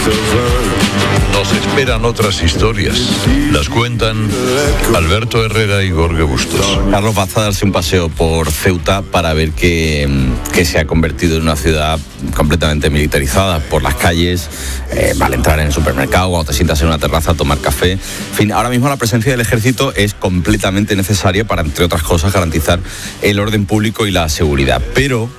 Nos esperan otras historias. Las cuentan Alberto Herrera y Jorge Bustos. Carlos, basta darse un paseo por Ceuta para ver que se ha convertido en una ciudad completamente militarizada. Por las calles, vale entrar en el supermercado, cuando te sientas en una terraza a tomar café. En fin, ahora mismo la presencia del ejército es completamente necesaria para, entre otras cosas, garantizar el orden público y la seguridad. Pero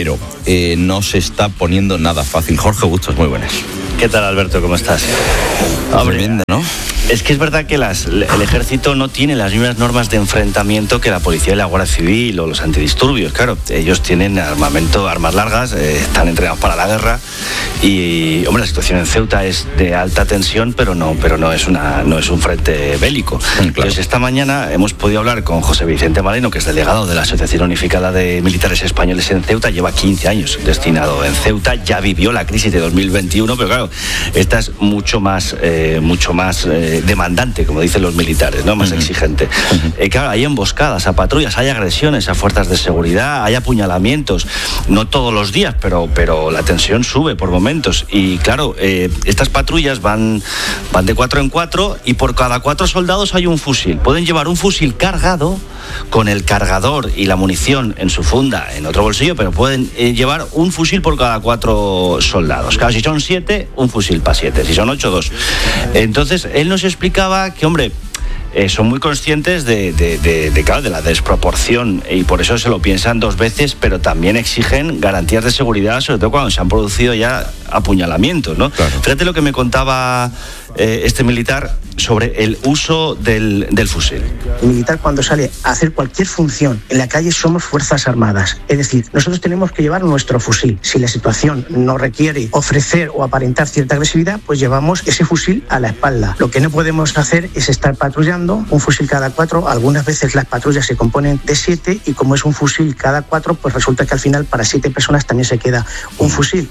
no se está poniendo nada fácil. Jorge Bustos, muy buenas. ¿Qué tal, Alberto? ¿Cómo estás? Tremenda, ¿no? Es que es verdad que el ejército no tiene las mismas normas de enfrentamiento que la policía y la Guardia Civil o los antidisturbios. Claro, ellos tienen armamento, armas largas, están entrenados para la guerra y, hombre, la situación en Ceuta es de alta tensión, pero no es un frente bélico. Claro. Entonces, esta mañana hemos podido hablar con José Vicente Moreno, que es delegado de la Asociación Unificada de Militares Españoles en Ceuta. Lleva 15 años destinado en Ceuta, ya vivió la crisis de 2021, pero claro, esta es mucho más demandante, como dicen los militares, ¿no? Más exigente. Claro, hay emboscadas a patrullas, hay agresiones a fuerzas de seguridad, hay apuñalamientos, no todos los días, pero la tensión sube por momentos. Y claro, estas patrullas van de 4 en 4 y por cada 4 soldados hay un fusil. Pueden llevar un fusil cargado con el cargador y la munición en su funda, en otro bolsillo, pero pueden llevar un fusil por cada 4 soldados. Claro, si son 7, un fusil para 7. Si son 8, 2. Entonces, él nos explicaba que, hombre, son muy conscientes de la desproporción y por eso se lo piensan 2 veces, pero también exigen garantías de seguridad, sobre todo cuando se han producido ya apuñalamientos, ¿no? Claro. Fíjate lo que me contaba este militar sobre el uso del fusil. El militar, cuando sale a hacer cualquier función en la calle, somos fuerzas armadas. Es decir, nosotros tenemos que llevar nuestro fusil. Si la situación no requiere ofrecer o aparentar cierta agresividad, pues llevamos ese fusil a la espalda. Lo que no podemos hacer es estar patrullando un fusil cada 4. Algunas veces las patrullas se componen de 7 y como es un fusil cada 4, pues resulta que al final para 7 personas también se queda un fusil.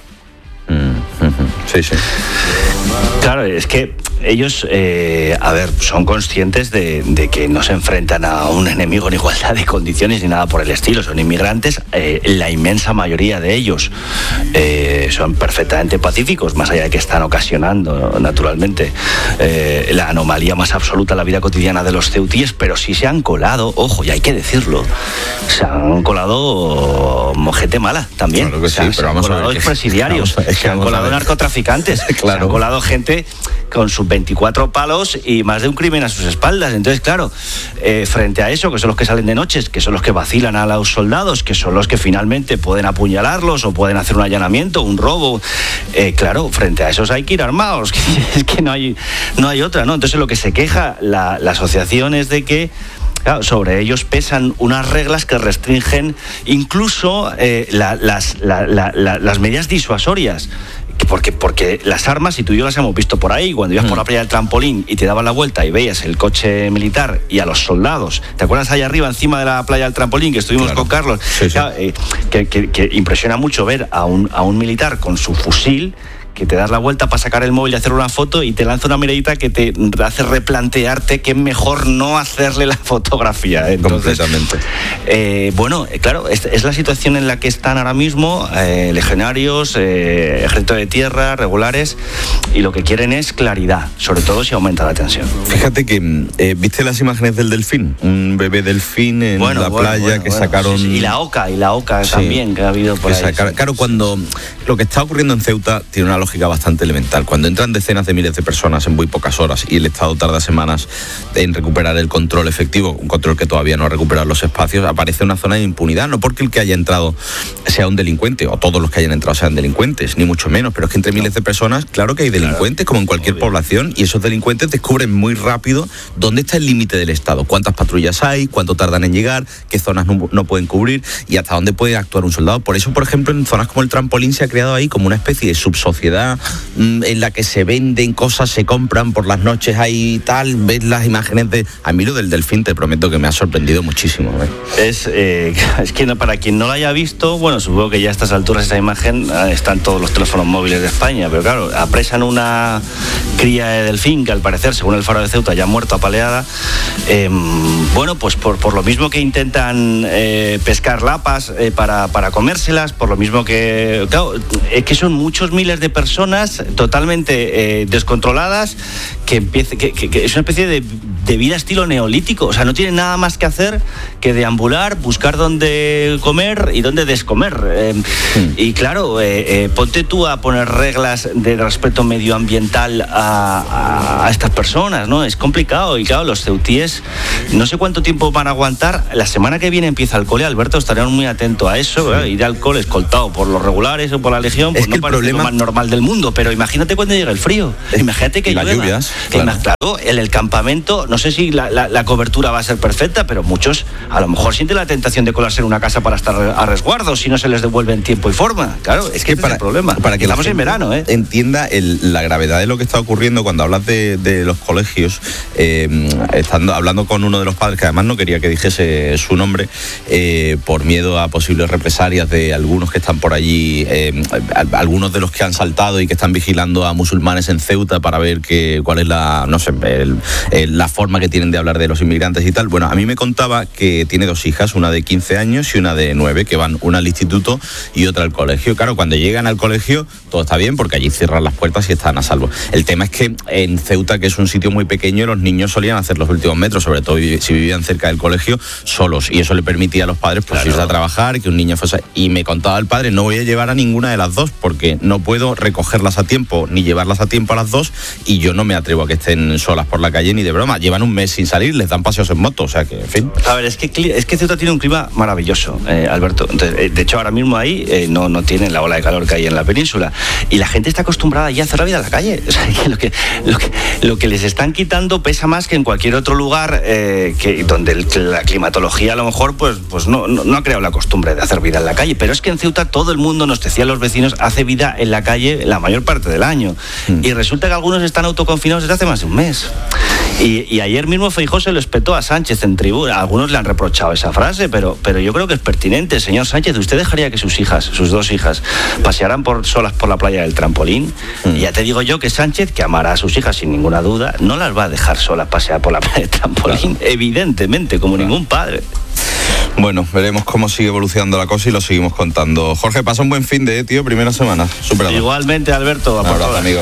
Sí, sí. Claro, es que ellos, son conscientes de que no se enfrentan a un enemigo en igualdad de condiciones ni nada por el estilo. Son inmigrantes, la inmensa mayoría de ellos son perfectamente pacíficos, más allá de que están ocasionando, naturalmente, la anomalía más absoluta en la vida cotidiana de los ceutíes, pero sí se han colado, ojo, y hay que decirlo, se han colado gente mala también. Claro que sí, pero vamos a ver. Se han colado expresidiarios, se han colado narcotraficantes, claro. Se han colado gente con sus 24 palos y más de un crimen a sus espaldas. Entonces, claro, frente a eso, que son los que salen de noches, que son los que vacilan a los soldados, que son los que finalmente pueden apuñalarlos o pueden hacer un allanamiento, un robo, claro, frente a esos hay que ir armados, es que no hay otra, ¿no? Entonces, lo que se queja la asociación es de que, claro, sobre ellos pesan unas reglas que restringen incluso las medidas disuasorias. Porque las armas, y tú y yo las hemos visto por ahí, cuando ibas por la playa del Trampolín y te dabas la vuelta y veías el coche militar y a los soldados, ¿te acuerdas allá arriba encima de la playa del Trampolín que estuvimos, claro, con Carlos? Sí, sí. Claro, que impresiona mucho ver a un militar con su fusil, que te das la vuelta para sacar el móvil y hacer una foto y te lanza una miradita que te hace replantearte que es mejor no hacerle la fotografía. Entonces, completamente. Claro, es la situación en la que están ahora mismo legionarios, ejército de tierra, regulares, y lo que quieren es claridad, sobre todo si aumenta la tensión. Fíjate que, ¿viste las imágenes del delfín? Un bebé delfín en la playa que sacaron... Sí, y la oca sí, también, que ha habido por ahí. Claro, cuando lo que está ocurriendo en Ceuta tiene una lógica bastante elemental. Cuando entran decenas de miles de personas en muy pocas horas y el Estado tarda semanas en recuperar el control efectivo, un control que todavía no ha recuperado los espacios, aparece una zona de impunidad, no porque el que haya entrado sea un delincuente, o todos los que hayan entrado sean delincuentes, ni mucho menos, pero es que entre miles de personas, claro que hay delincuentes, como en cualquier población, y esos delincuentes descubren muy rápido dónde está el límite del Estado, cuántas patrullas hay, cuánto tardan en llegar, qué zonas no pueden cubrir y hasta dónde puede actuar un soldado. Por eso, por ejemplo, en zonas como el Trampolín se ha creado ahí como una especie de subsociedad en la que se venden cosas, se compran por las noches ahí tal, ves las imágenes de... A mí lo del delfín te prometo que me ha sorprendido muchísimo. Es que para quien no lo haya visto, bueno, supongo que ya a estas alturas esa imagen está en todos los teléfonos móviles de España, pero claro, apresan rescatan una cría de delfín que al parecer, según el Faro de Ceuta, ya ha muerto apaleada. Bueno, pues por lo mismo que intentan pescar lapas para comérselas, por lo mismo que, claro, que son muchos miles de personas totalmente descontroladas, que es una especie de vida estilo neolítico. O sea, no tienen nada más que hacer que deambular, buscar dónde comer y dónde descomer. Y claro, ponte tú a poner reglas de respeto medioambiental a estas personas, ¿no? Es complicado. Y claro, los ceutíes no sé cuánto tiempo van a aguantar. La semana que viene empieza el cole, Alberto, estaremos muy atentos a eso. Ir al cole escoltado por los regulares o por la Legión, pues no parece lo más normal del mundo, pero imagínate cuando llega el frío. Imagínate que llueva. Lluvias, claro, el campamento, no sé si la cobertura va a ser perfecta, pero muchos a lo mejor sienten la tentación de colarse en una casa para estar a resguardo si no se les devuelve en tiempo y forma. Claro, es que para, es el problema. Para que estamos en verano, entienda la gravedad de lo que está ocurriendo cuando hablas de los colegios, hablando con uno de los padres, que además no quería que dijese su nombre, por miedo a posibles represalias de algunos que están por allí, algunos de los que han saltado y que están vigilando a musulmanes en Ceuta para ver cuál es la forma que tienen de hablar de los inmigrantes y tal. Bueno, a mí me contaba que tiene 2 hijas, una de 15 años y una de 9, que van una al instituto y otra al colegio. Claro, cuando llegan al colegio todo está bien porque allí cierran las puertas y están a salvo. El tema es que en Ceuta, que es un sitio muy pequeño, los niños solían hacer los últimos metros, sobre todo si vivían cerca del colegio, solos, y eso le permitía a los padres pues irse a trabajar, que un niño fuese. Y me contaba el padre, no voy a llevar a ninguna de las dos porque no puedo recogerlas a tiempo ni llevarlas a tiempo a las dos, y yo no me atrevo a que estén solas por la calle ni de broma. Llevan un mes sin salir, les dan paseos en moto, o sea que, en fin. A ver, es que Ceuta tiene un clima maravilloso, Alberto. Entonces, de hecho, ahora mismo ahí no tienen la ola de calor que hay en la península, y la gente está acostumbrada ya a hacer la vida en la calle. O sea, que lo que les están quitando pesa más que en cualquier otro lugar donde la climatología a lo mejor pues no ha creado la costumbre de hacer vida en la calle. Pero es que en Ceuta todo el mundo, nos decían los vecinos, hace vida en la calle la mayor parte del año. Y resulta que algunos están autoconfinados desde hace más de un mes. Y ayer mismo Feijóo se lo espetó a Sánchez en tribuna. Algunos le han reprochado esa frase, pero yo creo que es pertinente. Señor Sánchez, ¿usted dejaría que sus 2 hijas, pasearan solas por la playa del Trampolín? Y ya te digo yo que Sánchez, que amará a sus hijas sin ninguna duda, no las va a dejar solas pasear por la playa del Trampolín, evidentemente, como ningún padre. Bueno, veremos cómo sigue evolucionando la cosa y lo seguimos contando. Jorge, pasa un buen fin de, tío, primera semana. Superado. Igualmente, Alberto. Un abrazo, amigo.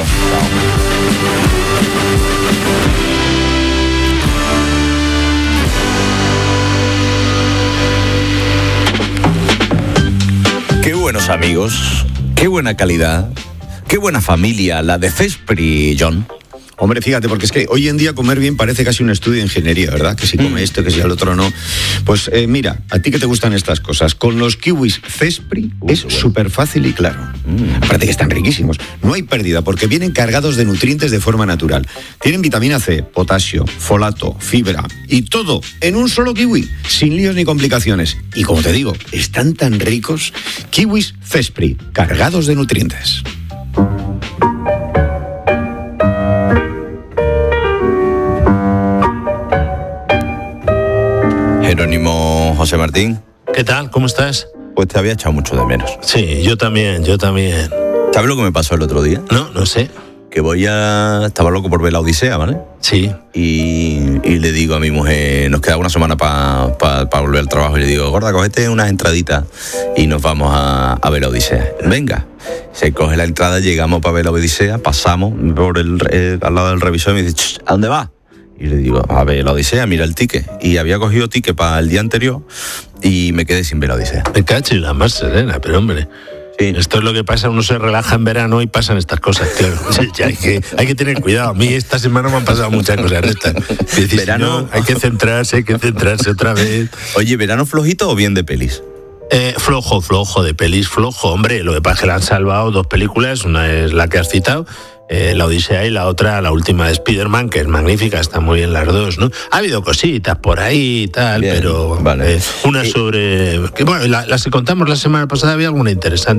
Qué buenos amigos, qué buena calidad, qué buena familia, la de Cespri, John. Hombre, fíjate, porque es que hoy en día comer bien parece casi un estudio de ingeniería, ¿verdad? Que si come esto, que si al otro no. Pues mira, a ti que te gustan estas cosas, con los kiwis Cespri es súper fácil y claro. Aparte que están riquísimos. No hay pérdida porque vienen cargados de nutrientes de forma natural. Tienen vitamina C, potasio, folato, fibra y todo en un solo kiwi, sin líos ni complicaciones. Y como te digo, están tan ricos. Kiwis Cespri, cargados de nutrientes. Jerónimo José Martín. ¿Qué tal? ¿Cómo estás? Pues te había echado mucho de menos. Sí, yo también. ¿Sabes lo que me pasó el otro día? No sé. Que estaba loco por ver la Odisea, ¿vale? Sí. Y le digo a mi mujer, nos queda una semana para volver al trabajo, y le digo, gorda, cógete unas entraditas y nos vamos a ver la Odisea. Venga. Se coge la entrada, llegamos para ver la Odisea, pasamos por al lado del revisor y me dice, ¿a dónde vas? Y le digo, a ver la Odisea, mira el ticket. Y había cogido ticket para el día anterior y me quedé sin ver la Odisea. Me cacho y la más serena, pero hombre, sí. Esto es lo que pasa, uno se relaja en verano y pasan estas cosas, claro. Ya hay que tener cuidado. A mí esta semana me han pasado muchas cosas restas. Verano, hay que centrarse otra vez. Oye, ¿verano flojito o bien de pelis? Flojo de pelis, flojo. Hombre, lo que pasa es que le han salvado 2 películas, una es la que has citado, la Odisea, y la otra, la última de Spider-Man, que es magnífica, están muy bien las dos, ¿no? Ha habido cositas por ahí y tal, bien, pero vale. Una sobre... que bueno, las que contamos la semana pasada había alguna interesante, sí.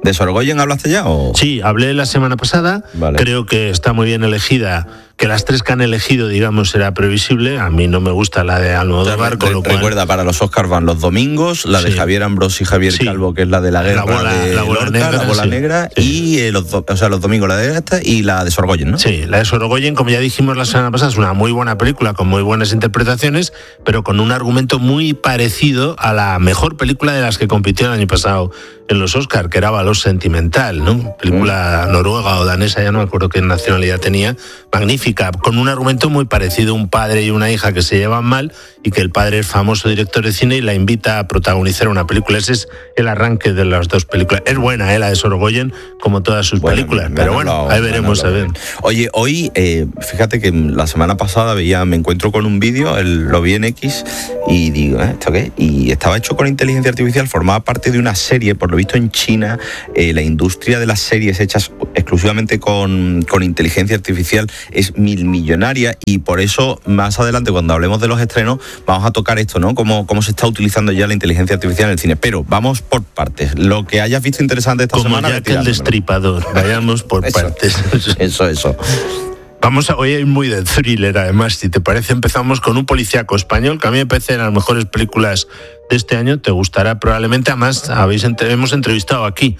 ¿De Sorogoyen hablaste ya? ¿O? Sí, hablé la semana pasada. Vale. Creo que está muy bien elegida. Que las tres que han elegido, digamos, era previsible. A mí no me gusta la de Almodóvar, con lo cual... Recuerda, para los Oscars van los domingos, la de Javier Ambrós y Javier Calvo, que es la de la guerra la bola negra, y los domingos la de esta y la de Sorogoyen, ¿no? Sí, la de Sorogoyen, como ya dijimos la semana pasada, es una muy buena película con muy buenas interpretaciones, pero con un argumento muy parecido a la mejor película de las que compitió el año pasado en los Oscars, que era Valor Sentimental, ¿no? Película noruega o danesa, ya no me acuerdo qué nacionalidad tenía, magnífica, con un argumento muy parecido, un padre y una hija que se llevan mal y que el padre es famoso director de cine y la invita a protagonizar una película. Ese es el arranque de las dos películas. Es buena, la de Sorogoyen, como todas sus películas, pero bueno, ahí veremos a ver. Oye, hoy, fíjate que la semana pasada me encuentro con un vídeo, lo vi en X, y digo, ¿esto qué? Y estaba hecho con inteligencia artificial, formaba parte de una serie, por lo visto en China, la industria de las series hechas exclusivamente con inteligencia artificial es millonaria, y por eso más adelante, cuando hablemos de los estrenos, vamos a tocar esto, ¿no? Cómo se está utilizando ya la inteligencia artificial en el cine. Pero vamos por partes. Lo que hayas visto interesante esta semana... Como ya que el Destripador. Vayamos por partes. Eso. Hoy hay muy de thriller, además, si te parece, empezamos con un policíaco español, que a mí me parece de las mejores películas de este año, te gustará probablemente, además hemos entrevistado aquí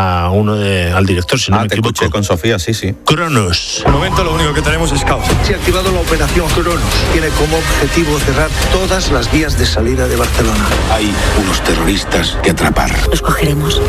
al director, si no me equivoco. Escuché con Sofía, sí. Cronos. De momento lo único que tenemos es caos. Se ha activado la operación Cronos. Tiene como objetivo cerrar todas las vías de salida de Barcelona. Hay unos terroristas que atrapar. Los cogeremos.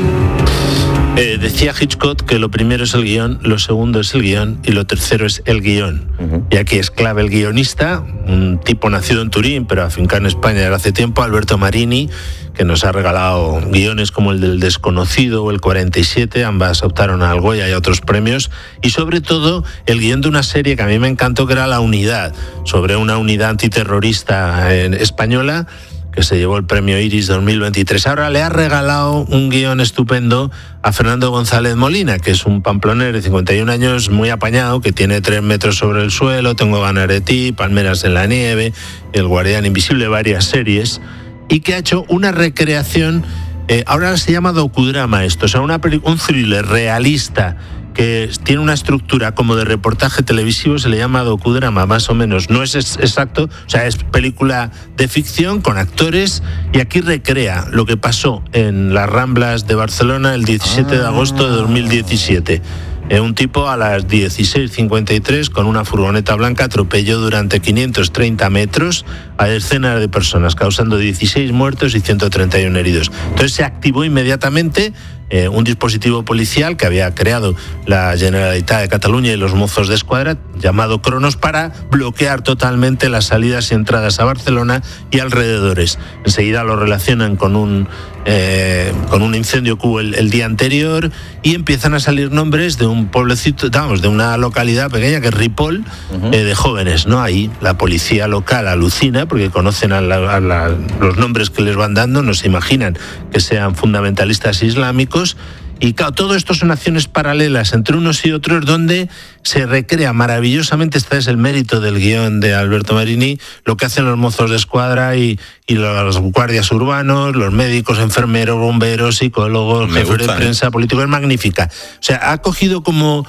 Decía Hitchcock que lo primero es el guión, lo segundo es el guión y lo tercero es el guión. Y aquí es clave el guionista, un tipo nacido en Turín pero afincado en España desde hace tiempo, Alberto Marini, que nos ha regalado guiones como el del Desconocido o el 47, ambas optaron al Goya y a otros premios, y sobre todo el guión de una serie que a mí me encantó, que era La Unidad, sobre una unidad antiterrorista española, que se llevó el premio Iris 2023. Ahora le ha regalado un guión estupendo a Fernando González Molina, que es un pamplonero de 51 años, muy apañado, que tiene 3 metros sobre el suelo, Tengo ganas de ti, Palmeras en la nieve, El guardián invisible, varias series, y que ha hecho una recreación, ahora se llama docudrama esto, o sea, un thriller realista que tiene una estructura como de reportaje televisivo, se le llama docudrama, más o menos. No es exacto, o sea, es película de ficción con actores, y aquí recrea lo que pasó en las Ramblas de Barcelona el 17 de agosto de 2017. Un tipo a las 16:53 con una furgoneta blanca atropelló durante 530 metros a decenas de personas, causando 16 muertos y 131 heridos. Entonces se activó inmediatamente un dispositivo policial que había creado la Generalitat de Cataluña y los Mossos d'Esquadra, llamado Cronos, para bloquear totalmente las salidas y entradas a Barcelona y alrededores. Enseguida lo relacionan con un incendio que hubo el día anterior, y empiezan a salir nombres de un pueblecito, de una localidad pequeña que es Ripoll, de jóvenes, ¿no? Ahí la policía local alucina porque conocen los nombres que les van dando, no se imaginan que sean fundamentalistas islámicos. Y claro, todo esto son acciones paralelas entre unos y otros, donde se recrea maravillosamente, este es el mérito del guión de Alberto Marini, lo que hacen los Mossos d'Esquadra y los guardias urbanos, los médicos, enfermeros, bomberos, psicólogos, jefes de prensa, políticos. Es magnífica. O sea, ha cogido como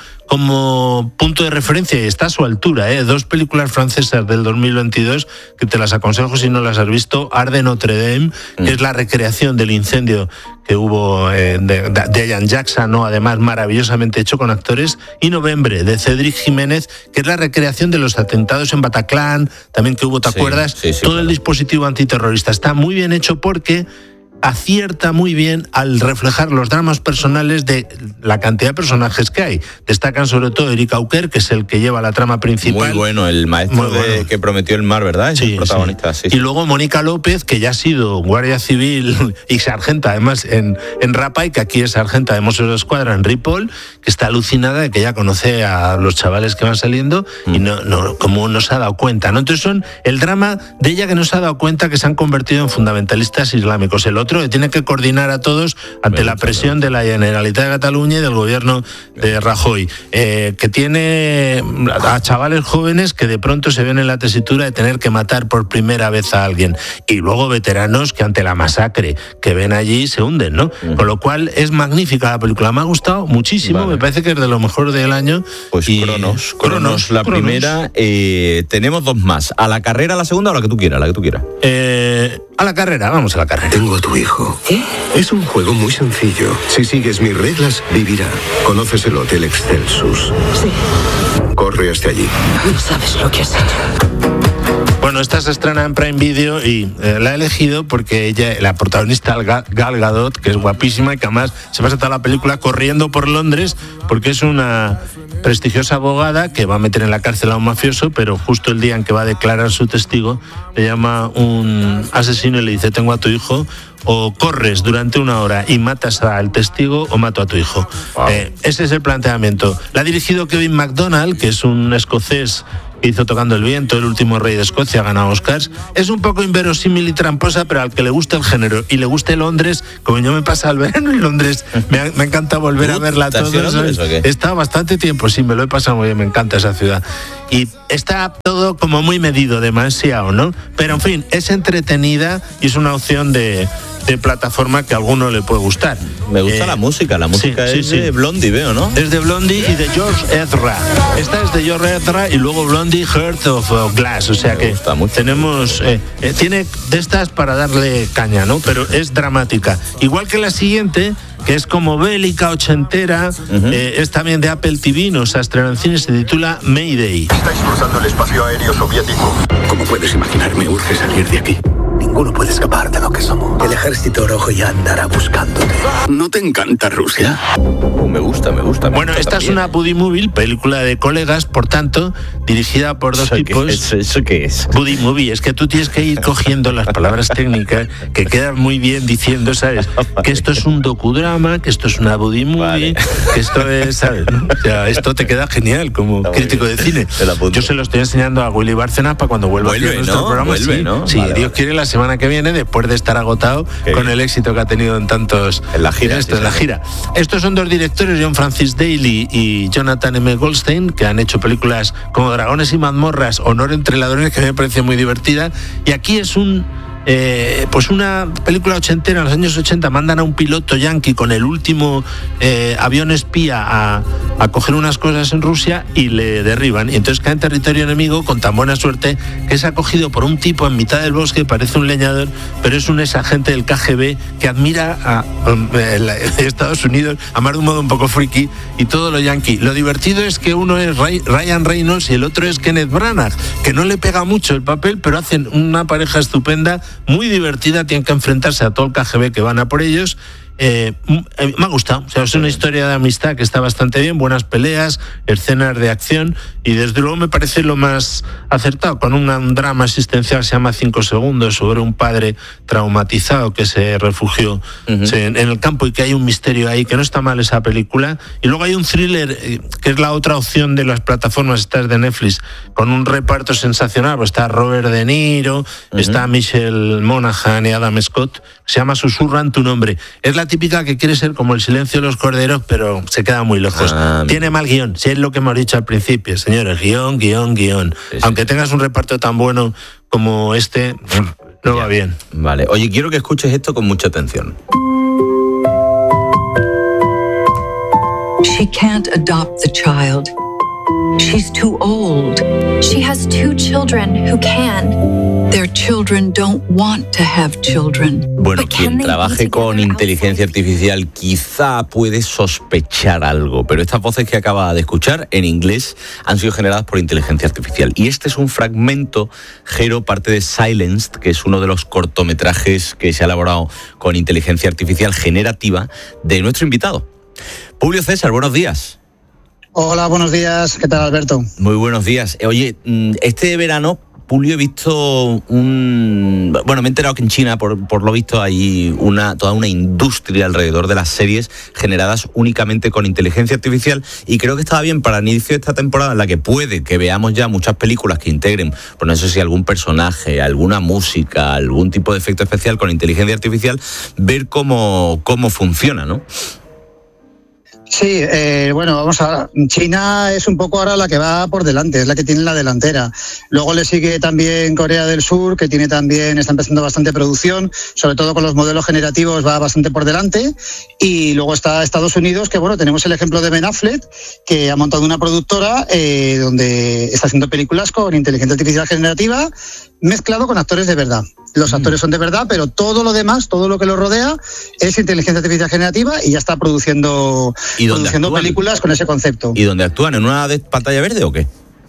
punto de referencia, y está a su altura, 2 películas francesas del 2022 que te las aconsejo si no las has visto. Arde Notre Dame, que es la recreación del incendio que hubo de Ian Jackson, ¿no? Además maravillosamente hecho con actores, y Novembre, de Cédric Jiménez, que es la recreación de los atentados en Bataclan, también que hubo, ¿te acuerdas? Sí, todo claro. El dispositivo antiterrorista está muy bien hecho porque acierta muy bien al reflejar los dramas personales de la cantidad de personajes que hay. Destacan sobre todo Eric Auquer, que es el que lleva la trama principal. Muy bueno, el maestro que prometió el mar, ¿verdad? Es el protagonista. Sí. Y luego Mónica López, que ya ha sido guardia civil y sargenta además en Rapa, y que aquí es sargenta de Mossos d'Esquadra en Ripoll, que está alucinada de que ya conoce a los chavales que van saliendo y como no se ha dado cuenta, ¿no? Entonces son el drama de ella, que no se ha dado cuenta que se han convertido en fundamentalistas islámicos. El otro otro que tiene que coordinar a todos ante la presión de la Generalitat de Cataluña y del gobierno de Rajoy, que tiene a chavales jóvenes que de pronto se ven en la tesitura de tener que matar por primera vez a alguien, y luego veteranos que ante la masacre que ven allí se hunden, ¿no? Con lo cual es magnífica la película, me ha gustado muchísimo, me parece que es de lo mejor del año. Pues y Cronos, la primera. Tenemos dos más. ¿A la carrera la segunda o la que tú quieras? A la carrera, vamos a la carrera. Tengo a tu hijo. ¿Qué? Es un juego muy sencillo. Si sigues mis reglas, vivirá. ¿Conoces el Hotel Excelsus? Sí. Corre hasta allí. No sabes lo que es ella. Bueno, esta se estrena en Prime Video y la he elegido porque ella, la protagonista Gal Gadot, que es guapísima y que además se pasa toda la película corriendo por Londres porque es una prestigiosa abogada que va a meter en la cárcel a un mafioso, pero justo el día en que va a declarar su testigo le llama un asesino y le dice: tengo a tu hijo, o corres durante 1 hora y matas al testigo o mato a tu hijo. Wow. Ese es el planteamiento. La ha dirigido Kevin MacDonald, que es un escocés que hizo Tocando el viento, El último rey de Escocia, ha ganado Oscars. Es un poco inverosímil y tramposa, pero al que le gusta el género y le guste Londres, como yo me pasa el verano en Londres, me encanta volver a verla todo. He estado bastante tiempo, sí, me lo he pasado muy bien, me encanta esa ciudad. Y está todo como muy medido, demasiado, ¿no? Pero en fin, es entretenida y es una opción de plataforma que a alguno le puede gustar. Me gusta la música es de Blondie, veo, ¿no? Es de Blondie y de George Ezra. Esta es de George Ezra y luego Blondie, Heart of Glass, o sea que tenemos tiene de estas para darle caña, ¿no? Pero es dramática. Igual que la siguiente, que es como bélica, ochentera, es también de Apple TV, nos ha estrenado en cine, se titula Mayday. Estáis cruzando el espacio aéreo soviético. Como puedes imaginar, me urge salir de aquí. Ninguno puede escapar de lo que somos. El ejército rojo ya andará buscándote. ¿No te encanta Rusia? Me gusta. Bueno, esta también es una buddy movie, película de colegas, por tanto, dirigida por dos tipos. ¿Eso qué es? Buddy movie, es que tú tienes que ir cogiendo las palabras técnicas que quedan muy bien diciendo, ¿sabes? Que esto es un docudrama, que esto es una buddy movie, que esto es, ¿sabes? O sea, esto te queda genial como crítico de cine. Yo se lo estoy enseñando a Willy Bárcenas para cuando vuelva aquí a nuestro programa. Sí, Dios quiere, la semana que viene, después de estar agotado con el éxito que ha tenido en tantos... En la gira. La gira. Estos son dos directores, John Francis Daley y Jonathan M. Goldstein, que han hecho películas como Dragones y mazmorras, Honor entre ladrones, que me parece muy divertida. Y aquí es pues una película ochentera. En los años 80 mandan a un piloto yanqui con el último avión espía a coger unas cosas en Rusia y le derriban, y entonces cae en territorio enemigo con tan buena suerte que es acogido por un tipo en mitad del bosque, parece un leñador, pero es un exagente del KGB que admira a Estados Unidos, además de un modo un poco friki, y todo lo yanqui. Lo divertido es que uno es Ryan Reynolds y el otro es Kenneth Branagh, que no le pega mucho el papel, pero hacen una pareja estupenda, muy divertida. Tienen que enfrentarse a todo el KGB que van a por ellos. Me ha gustado, o sea, es una historia de amistad que está bastante bien, buenas peleas, escenas de acción, y desde luego me parece lo más acertado, con un drama existencial, se llama 5 segundos, sobre un padre traumatizado que se refugió en el campo y que hay un misterio ahí, que no está mal esa película. Y luego hay un thriller, que es la otra opción de las plataformas estas de Netflix, con un reparto sensacional, pues está Robert De Niro, está Michelle Monaghan y Adam Scott, se llama Susurra en tu nombre. Es la típica que quiere ser como El silencio de los corderos, pero se queda muy lejos. Tiene mal guión, si es lo que hemos dicho al principio, señores, guión. Sí. Aunque tengas un reparto tan bueno como este, no va bien. Vale, oye, quiero que escuches esto con mucha atención. She can't adopt the child. She's too old. She has 2 children who can. Their children don't want to have children. Bueno, quien trabaje con inteligencia artificial quizá puede sospechar algo, pero estas voces que acaba de escuchar en inglés han sido generadas por inteligencia artificial. Y este es un fragmento, Jero, parte de Silenced, que es uno de los cortometrajes que se ha elaborado con inteligencia artificial generativa de nuestro invitado. Publio César, buenos días. Hola, buenos días. ¿Qué tal, Alberto? Muy buenos días. Oye, este verano Publio, he visto me he enterado que en China, por lo visto, hay toda una industria alrededor de las series generadas únicamente con inteligencia artificial, y creo que estaba bien para el inicio de esta temporada, en la que puede que veamos ya muchas películas que integren, pues no sé si algún personaje, alguna música, algún tipo de efecto especial con inteligencia artificial, ver cómo funciona, ¿no? Sí, vamos a... China es un poco ahora la que va por delante, es la que tiene la delantera. Luego le sigue también Corea del Sur, que está empezando bastante producción, sobre todo con los modelos generativos va bastante por delante. Y luego está Estados Unidos, que tenemos el ejemplo de Ben Affleck, que ha montado una productora donde está haciendo películas con inteligencia artificial generativa, mezclado con actores de verdad. Los actores son de verdad, pero todo lo demás, todo lo que lo rodea, es inteligencia artificial generativa, y ya está produciendo películas con ese concepto. ¿Y dónde actúan? ¿En una pantalla verde o qué?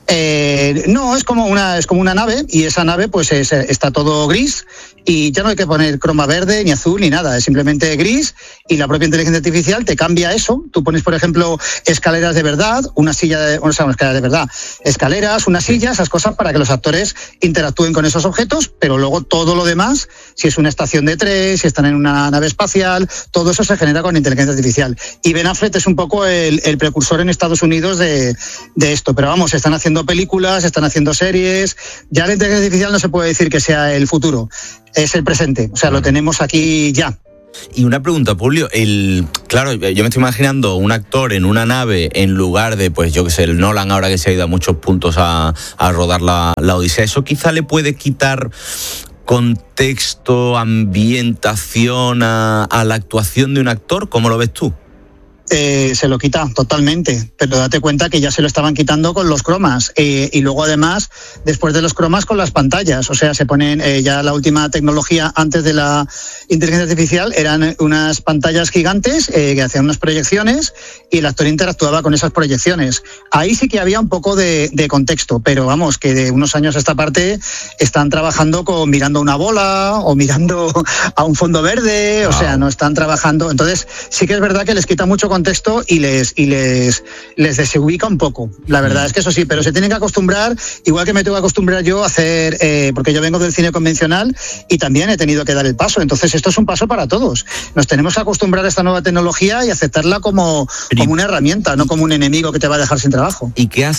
No, es como una nave, y esa nave pues está todo gris, y ya no hay que poner croma verde, ni azul, ni nada, es simplemente gris, y la propia inteligencia artificial te cambia eso. Tú pones, por ejemplo, escaleras de verdad, una escalera de verdad, escaleras, una silla, esas cosas para que los actores interactúen con esos objetos, pero luego todo lo demás, si es una estación de tren, si están en una nave espacial, todo eso se genera con inteligencia artificial. Y Ben Affleck es un poco el precursor en Estados Unidos de esto, pero vamos, están haciendo películas, están haciendo series. Ya la inteligencia artificial no se puede decir que sea el futuro, es el presente, o sea, lo tenemos aquí ya. Y una pregunta, Publio, claro, yo me estoy imaginando un actor en una nave en lugar de, pues yo que sé, el Nolan, ahora que se ha ido a muchos puntos a rodar la Odisea. ¿Eso quizá le puede quitar contexto, ambientación a la actuación de un actor? ¿Cómo lo ves tú? Se lo quita totalmente, pero date cuenta que ya se lo estaban quitando con los cromas, y luego además, después de los cromas, con las pantallas. O sea, se ponen ya la última tecnología antes de la inteligencia artificial, eran unas pantallas gigantes que hacían unas proyecciones, y el actor interactuaba con esas proyecciones. Ahí sí que había un poco de contexto, pero vamos, que de unos años a esta parte están trabajando mirando una bola o mirando a un fondo verde. O sea, no están trabajando. Entonces sí que es verdad que les quita mucho contexto y les desubica un poco. La verdad es que eso sí, pero se tienen que acostumbrar, igual que me tengo que acostumbrar yo a hacer, porque yo vengo del cine convencional y también he tenido que dar el paso. Entonces esto es un paso para todos. Nos tenemos que acostumbrar a esta nueva tecnología y aceptarla como una herramienta, no como un enemigo que te va a dejar sin trabajo. ¿Y qué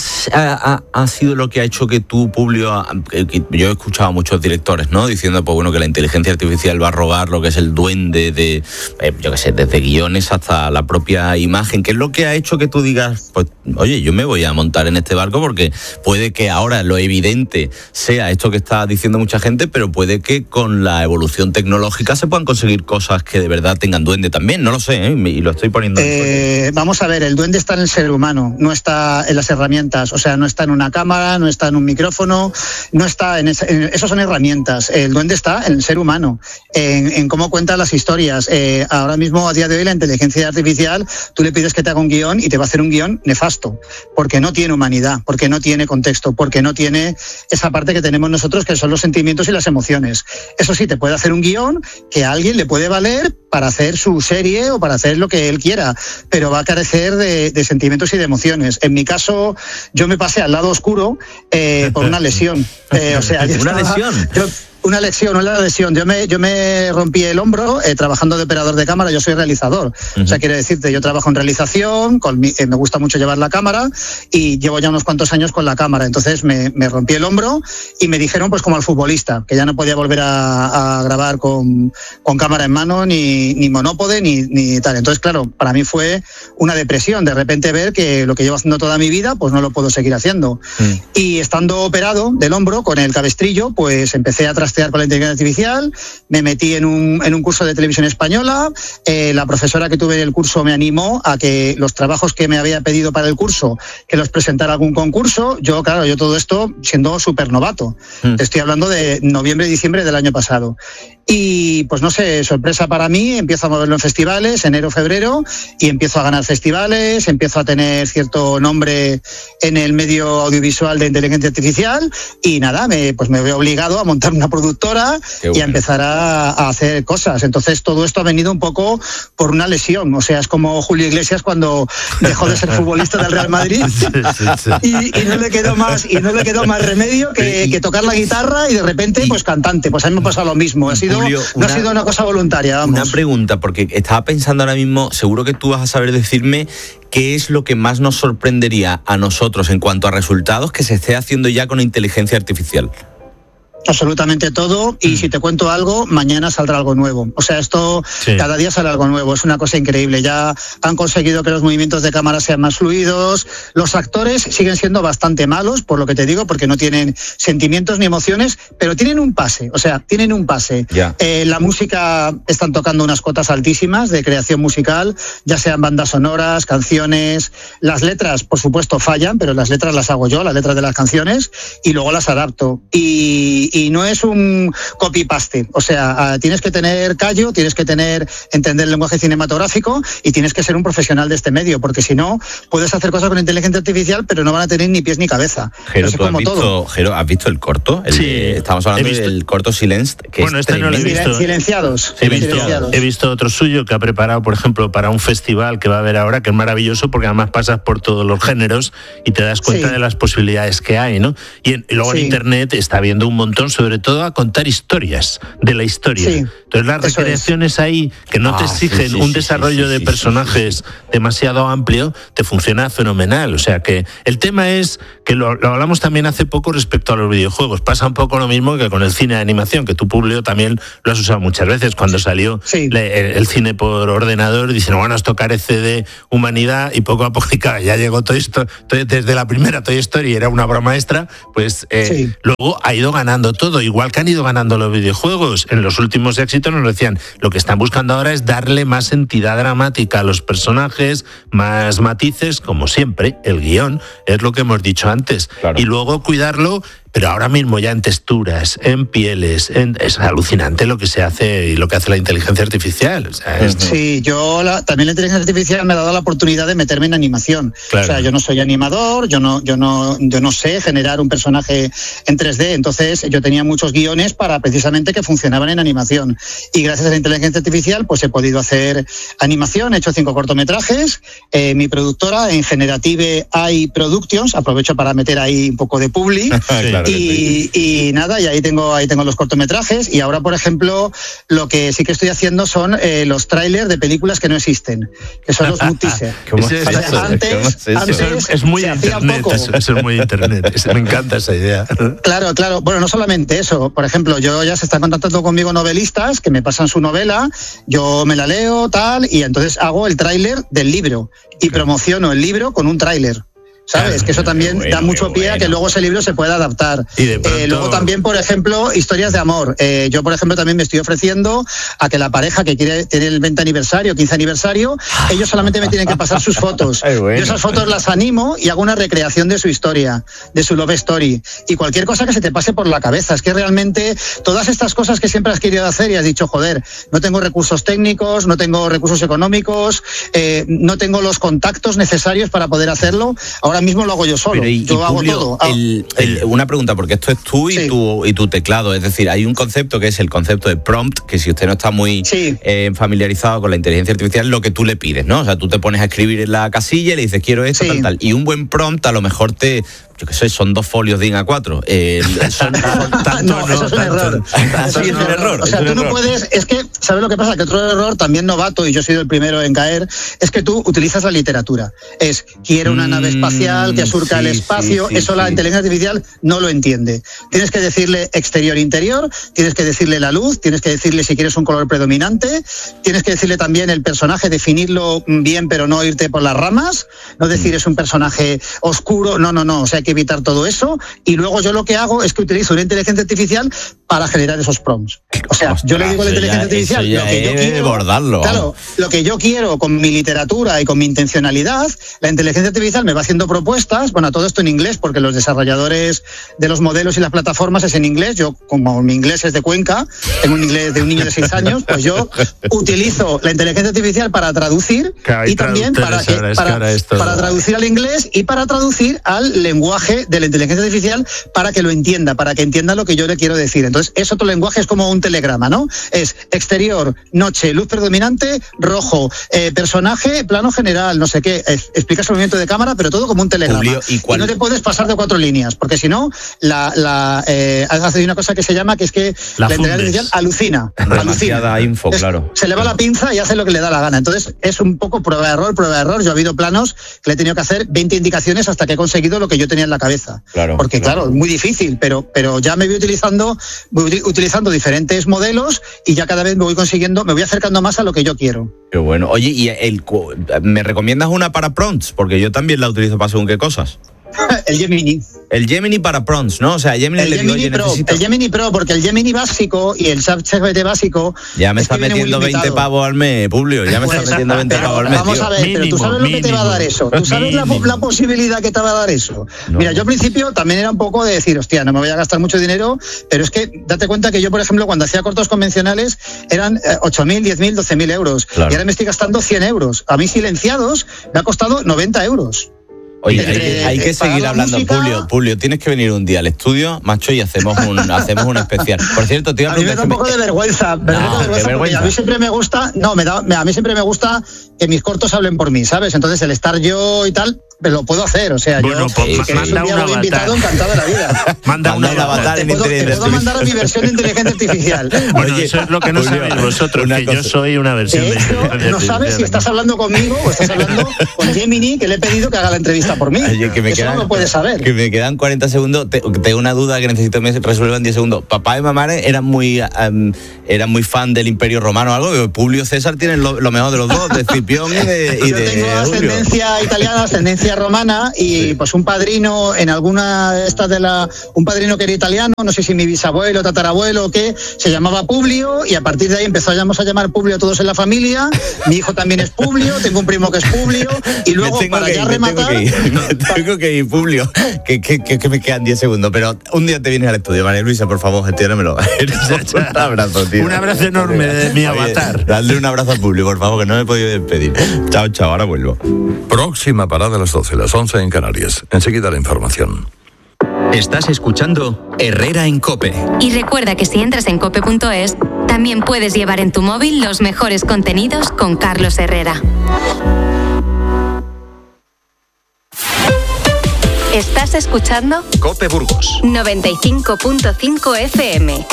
ha sido lo que ha hecho que tú, Publio, yo he escuchado a muchos directores, ¿no?, diciendo que la inteligencia artificial va a robar lo que es el duende de, yo qué sé, desde guiones hasta la propia imagen? ¿Qué es lo que ha hecho que tú digas, pues, oye, yo me voy a montar en este barco? Porque puede que ahora lo evidente sea esto que está diciendo mucha gente, pero puede que con la evolución tecnológica se puedan conseguir cosas que de verdad tengan duende también. No lo sé, y lo estoy poniendo vamos a ver, el duende está en el ser humano, no está en las herramientas. O sea, no está en una cámara, no está en un micrófono, no está eso son herramientas. El duende está en el ser humano, en cómo cuenta las historias. Ahora mismo, a día de hoy, la inteligencia artificial, tú le pides que te haga un guión y te va a hacer un guión nefasto, porque no tiene humanidad, porque no tiene contexto, porque no tiene esa parte que tenemos nosotros, que son los sentimientos y las emociones. Eso sí, te puede hacer un guión que a alguien le puede valer para hacer su serie o para hacer lo que él quiera, pero va a carecer de sentimientos y de emociones. En mi caso, yo me pasé al lado oscuro por una lesión. ¿Una lesión? Una lesión. Yo me rompí el hombro trabajando de operador de cámara. Yo soy realizador. O sea, quiere decirte, yo trabajo en realización, me gusta mucho llevar la cámara y llevo ya unos cuantos años con la cámara. Entonces me rompí el hombro y me dijeron, pues como al futbolista, que ya no podía volver a grabar con cámara en mano, ni monópode, ni tal. Entonces, claro, para mí fue una depresión de repente ver que lo que llevo haciendo toda mi vida, pues no lo puedo seguir haciendo. Y estando operado del hombro con el cabestrillo, pues empecé a trastear con la inteligencia artificial, me metí en un curso de televisión española. La profesora que tuve en el curso me animó a que los trabajos que me había pedido para el curso, que los presentara a algún concurso. Yo todo esto siendo súper novato. Te estoy hablando de noviembre, diciembre del año pasado. Y pues no sé, sorpresa para mí, empiezo a moverlo en festivales, enero, febrero, y empiezo a ganar festivales, empiezo a tener cierto nombre en el medio audiovisual de inteligencia artificial, y nada, me veo obligado a montar una producción productora y a empezar a hacer cosas. Entonces todo esto ha venido un poco por una lesión. O sea, es como Julio Iglesias cuando dejó de ser futbolista del Real Madrid y no le quedó más remedio que tocar la guitarra y de repente pues cantante. Pues a mí me ha pasado lo mismo. No ha sido una cosa voluntaria, vamos. Una pregunta, porque estaba pensando ahora mismo, seguro que tú vas a saber decirme qué es lo que más nos sorprendería a nosotros en cuanto a resultados que se esté haciendo ya con inteligencia artificial. Absolutamente todo, y si te cuento algo, mañana saldrá algo nuevo. O sea, esto cada día sale algo nuevo, es una cosa increíble. Ya han conseguido que los movimientos de cámara sean más fluidos. Los actores siguen siendo bastante malos, por lo que te digo, porque no tienen sentimientos ni emociones, pero tienen un pase, La música, están tocando unas cotas altísimas de creación musical, ya sean bandas sonoras, canciones. Las letras, por supuesto, fallan, pero las letras las hago yo, las letras de las canciones, y luego las adapto. Y no es un copy-paste, o sea, tienes que tener callo, tienes que entender el lenguaje cinematográfico y tienes que ser un profesional de este medio, porque si no, puedes hacer cosas con inteligencia artificial, pero no van a tener ni pies ni cabeza. Jero, ¿has visto el corto? Estamos hablando del corto Silenced, que bueno, es este no lo he visto. Silenciados. He visto otro suyo que ha preparado, por ejemplo, para un festival que va a haber ahora, que es maravilloso, porque además pasas por todos los géneros y te das cuenta de las posibilidades que hay, ¿no? Y luego en Internet está viendo un montón, sobre todo a contar historias de la historia. Entonces las recreaciones ahí, que no te exigen un desarrollo de personajes demasiado amplio, te funciona fenomenal. O sea que el tema es que lo hablamos también hace poco respecto a los videojuegos. Pasa un poco lo mismo que con el cine de animación, que tú, Publio, también lo has usado muchas veces. Cuando salió el cine por ordenador, dicen, bueno, esto carece de humanidad, y poco a poco, ya llegó todo esto, desde la primera Toy Story era una obra maestra, pues luego ha ido ganando todo, igual que han ido ganando los videojuegos. En los últimos éxitos nos decían, lo que están buscando ahora es darle más entidad dramática a los personajes, más matices, como siempre, el guión, es lo que hemos dicho antes, y luego cuidarlo, pero ahora mismo ya en texturas, en pieles, es alucinante lo que se hace y lo que hace la inteligencia artificial. O sea, sí, también la inteligencia artificial me ha dado la oportunidad de meterme en animación. O sea, yo no soy animador, yo no sé generar un personaje en 3D, entonces yo tenía muchos guiones para precisamente que funcionaban en animación. Y gracias a la inteligencia artificial, pues he podido hacer animación, he hecho 5 cortometrajes. Mi productora en Generative AI Productions, aprovecho para meter ahí un poco de publi. Y nada, y ahí tengo los cortometrajes, y ahora, por ejemplo, lo que sí que estoy haciendo son los trailers de películas que no existen, que son los mood teaser. Es muy internet, eso es muy internet. Me encanta esa idea. Claro. Bueno, no solamente eso. Por ejemplo, ya se están contactando conmigo novelistas que me pasan su novela, yo me la leo, y entonces hago el tráiler del libro y promociono el libro con un tráiler. ¿Sabes? Que eso también da mucho pie a que luego ese libro se pueda adaptar. Luego también, por ejemplo, historias de amor. Yo, por ejemplo, también me estoy ofreciendo a que la pareja que quiere tener el 20 aniversario, 15 aniversario, ellos solamente me tienen que pasar sus fotos. Yo esas fotos las animo y hago una recreación de su historia, de su love story. Y cualquier cosa que se te pase por la cabeza. Es que realmente todas estas cosas que siempre has querido hacer y has dicho, joder, no tengo recursos técnicos, no tengo recursos económicos, no tengo los contactos necesarios para poder hacerlo. Ahora mismo lo hago yo solo. Yo hago todo. Una pregunta, porque esto es tú y tu teclado. Es decir, hay un concepto que es el concepto de prompt, que si usted no está muy familiarizado con la inteligencia artificial, lo que tú le pides, ¿no? O sea, tú te pones a escribir en la casilla y le dices, quiero esto, tal. Y un buen prompt a lo mejor yo qué sé, son 2 folios de A4. Eso es un error. Sí, es un error. O sea, tú no puedes... Es que, ¿sabes lo que pasa? Que otro error también novato, y yo he sido el primero en caer, es que tú utilizas la literatura. Quiero una nave espacial que surca el espacio. Eso la inteligencia artificial no lo entiende. Tienes que decirle exterior-interior, tienes que decirle la luz, tienes que decirle si quieres un color predominante, tienes que decirle también el personaje, definirlo bien, pero no irte por las ramas, no decir es un personaje oscuro, no. O sea, hay que evitar todo eso, y luego yo lo que hago es que utilizo una inteligencia artificial para generar esos prompts. O sea, yo le digo a la inteligencia artificial lo que yo quiero, claro, lo que yo quiero con mi literatura y con mi intencionalidad. La inteligencia artificial me va haciendo propuestas, bueno, todo esto en inglés, porque los desarrolladores de los modelos y las plataformas es en inglés. Yo, como mi inglés es de Cuenca, tengo un inglés de un niño de 6 años, pues yo utilizo la inteligencia artificial para traducir y también para traducir al inglés y para traducir al lenguaje lenguaje de la inteligencia artificial para que lo entienda, para que entienda lo que yo le quiero decir. Entonces, es otro lenguaje, es como un telegrama, ¿no? Es exterior, noche, luz predominante, rojo, personaje, plano general, no sé qué. Explicas el movimiento de cámara, pero todo como un telegrama. Julio, y no te puedes pasar de 4 líneas, porque si no, hace una cosa que se llama, que es que la inteligencia artificial alucina. Demasiada info, claro. Se le va la pinza y hace lo que le da la gana. Entonces, es un poco prueba-error. Yo he habido planos que le he tenido que hacer 20 indicaciones hasta que he conseguido lo que yo tenía en la cabeza. Porque claro, es muy difícil, pero ya me voy utilizando diferentes modelos y ya cada vez me voy acercando más a lo que yo quiero. Qué bueno. Oye, ¿y me recomiendas una para prompts? Porque yo también la utilizo para según qué cosas. El Gemini. El Gemini para prompts, ¿no? O sea, Gemini le digo, el Gemini Pro, porque el Gemini básico y el ChatGPT básico... Ya me está metiendo 20 pavos al mes, Publio. Ya me está metiendo 20 pavos al mes, vamos a ver, pero ¿tú sabes lo que te va a dar eso? ¿Tú sabes la posibilidad que te va a dar eso? No. Mira, yo al principio también era un poco de decir, hostia, no me voy a gastar mucho dinero, pero es que date cuenta que yo, por ejemplo, cuando hacía cortos convencionales eran 8.000, 10.000, 12.000 euros. Claro. Y ahora me estoy gastando 100 euros. A mí silenciados me ha costado 90 euros. Oye, hay que seguir hablando, música... Publio, tienes que venir un día al estudio, macho, y hacemos un especial. Por cierto, te iba a preguntar... A mí me da un poco de vergüenza, porque a mí siempre me gusta, a mí siempre me gusta que mis cortos hablen por mí, ¿sabes? Entonces el estar yo y tal, lo puedo hacer, o sea, bueno, yo que manda un día lo he invitado, encantado de la vida. Manda un avatar te puedo mandar a mi versión de inteligencia artificial. Bueno, eso es lo que no sabéis vosotros, que yo soy una versión de inteligencia artificial. No sabes si estás hablando conmigo o estás hablando con Gemini, que le he pedido que haga la entrevista por mí. Oye, eso no lo puedes saber. Que me quedan 40 segundos. Tengo una duda que necesito que me resuelva en 10 segundos. Papá y mamá eran muy fan del Imperio Romano o algo. Publio César tienen lo mejor de los dos, de Escipión y de Yo tengo ascendencia italiana, ascendencia romana y pues un padrino en alguna de estas un padrino que era italiano, no sé si mi bisabuelo, tatarabuelo o qué, se llamaba Publio y a partir de ahí empezamos a llamar Publio a todos en la familia. Mi hijo también es Publio, tengo un primo que es Publio y luego para ya rematar... Tengo que ir, Publio, que me quedan 10 segundos, pero un día te vienes al estudio, María Luisa, por favor, gestiónamelo. Un abrazo, tío. Un abrazo enorme de mi avatar. Dale un abrazo a Publio, por favor, que no me he podido despedir. Chao, ahora vuelvo. Próxima parada a las 12, las 11 en Canarias. Enseguida la información. Estás escuchando Herrera en COPE. Y recuerda que si entras en cope.es, también puedes llevar en tu móvil los mejores contenidos con Carlos Herrera. Estás escuchando COPE Burgos 95.5 FM.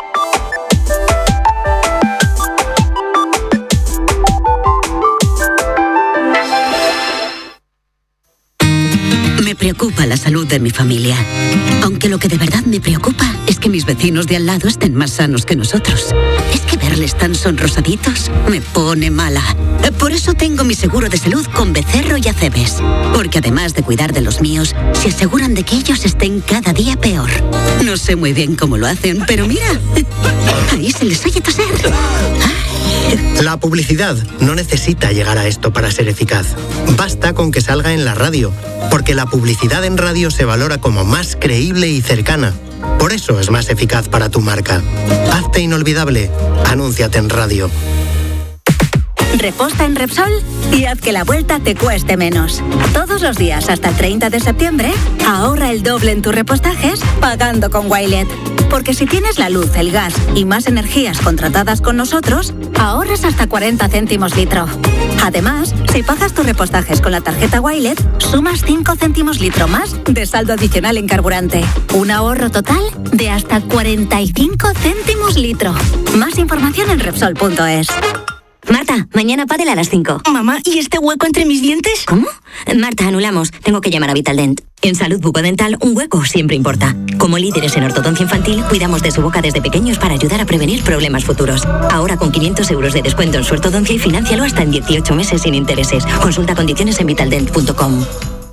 Me preocupa la salud de mi familia. Aunque lo que de verdad me preocupa es que mis vecinos de al lado estén más sanos que nosotros. Es que verles tan sonrosaditos me pone mala. Por eso tengo mi seguro de salud con Becerro y Acebes. Porque además de cuidar de los míos, se aseguran de que ellos estén cada día peor. No sé muy bien cómo lo hacen, pero mira, ahí se les oye toser. La publicidad no necesita llegar a esto para ser eficaz. Basta con que salga en la radio, porque la publicidad en radio se valora como más creíble y cercana. Por eso es más eficaz para tu marca. Hazte inolvidable. Anúnciate en radio. Reposta en Repsol y haz que la vuelta te cueste menos. Todos los días hasta el 30 de septiembre, ahorra el doble en tus repostajes pagando con Wilet. Porque si tienes la luz, el gas y más energías contratadas con nosotros, ahorras hasta 40 céntimos litro. Además, si pagas tus repostajes con la tarjeta Wilet, sumas 5 céntimos litro más de saldo adicional en carburante. Un ahorro total de hasta 45 céntimos litro. Más información en Repsol.es. Marta, mañana pádel a las 5. Mamá, ¿y este hueco entre mis dientes? ¿Cómo? Marta, anulamos. Tengo que llamar a Vitaldent. En salud bucodental, un hueco siempre importa. Como líderes en ortodoncia infantil, cuidamos de su boca desde pequeños para ayudar a prevenir problemas futuros. Ahora con 500 euros de descuento en su ortodoncia y financialo hasta en 18 meses sin intereses. Consulta condiciones en vitaldent.com.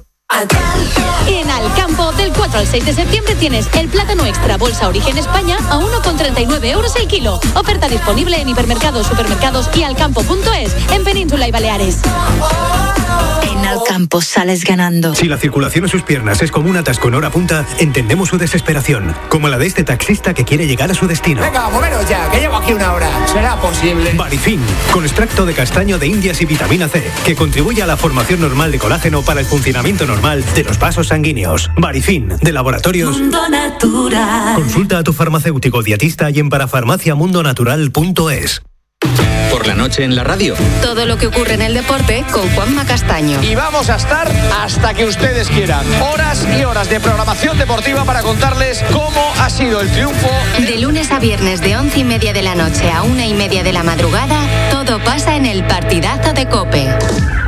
En Alcampo, del 4 al 6 de septiembre tienes el plátano extra bolsa Origen España a 1,39 euros el kilo. Oferta disponible en hipermercados, supermercados y alcampo.es en Península y Baleares. En Alcampo sales ganando. Si la circulación en sus piernas es como un atasco en hora punta, entendemos su desesperación, como la de este taxista que quiere llegar a su destino. Venga, moveros ya, que llevo aquí una hora. ¿Será posible? Barifin, con extracto de castaño de Indias y vitamina C, que contribuye a la formación normal de colágeno para el funcionamiento normal de los vasos sanguíneos. Barifin, de Laboratorios Mundo Natural. Consulta a tu farmacéutico dietista y en parafarmaciamundonatural.es. Por la noche en la radio. Todo lo que ocurre en el deporte con Juanma Castaño. Y vamos a estar hasta que ustedes quieran. Horas y horas de programación deportiva para contarles cómo ha sido el triunfo. De lunes a viernes de 11:30 de la noche a 1:30 de la madrugada, todo pasa en el partidazo de COPE.